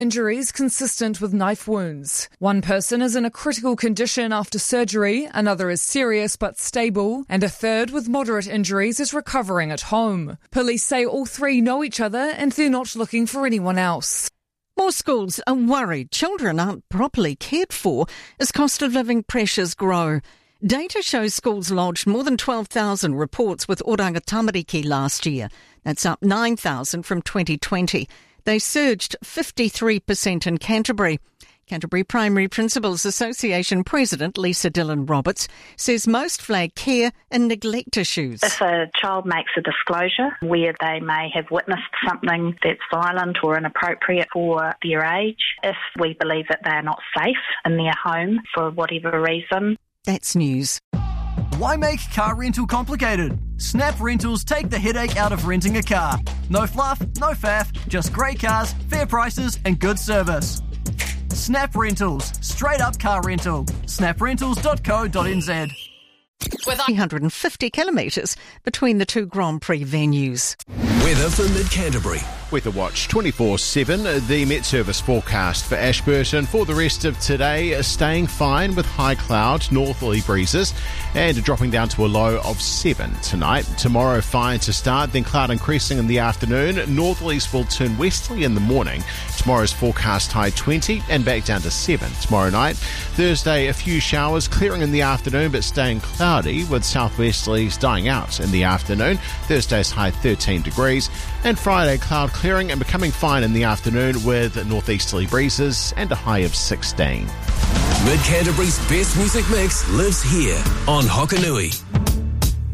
Injuries consistent with knife wounds. One person is in a critical condition after surgery, another is serious but stable, and a third with moderate injuries is recovering at home. Police say all three know each other and they're not looking for anyone else. More schools are worried children aren't properly cared for as cost of living pressures grow. Data shows schools lodged more than 12,000 reports with Oranga Tamariki last year. That's up 9,000 from 2020. They surged 53% in Canterbury. Canterbury Primary Principals Association President Lisa Dillon-Roberts says most flag care and neglect issues. If a child makes a disclosure where they may have witnessed something that's violent or inappropriate for their age, if we believe that they are not safe in their home for whatever reason. That's news. Why make car rental complicated? Snap Rentals take the headache out of renting a car. No fluff, no faff, just great cars, fair prices and good service. Snap Rentals, straight up car rental. snaprentals.co.nz. With 350 kilometres between the two Grand Prix venues. Weather for Mid-Canterbury. Weather Watch 24/7. The Met Service forecast for Ashburton for the rest of today, staying fine with high cloud, northerly breezes, and dropping down to a low of 7 tonight. Tomorrow, fine to start, then cloud increasing in the afternoon. Northerlies will turn westerly in the morning. Tomorrow's forecast high 20 and back down to 7 tomorrow night. Thursday, a few showers clearing in the afternoon but staying cloudy with southwesterlies dying out in the afternoon. Thursday's high 13 degrees. And Friday, cloud clearing and becoming fine in the afternoon with northeasterly breezes and a high of 16. Mid-Canterbury's best music mix lives here on Hokanui.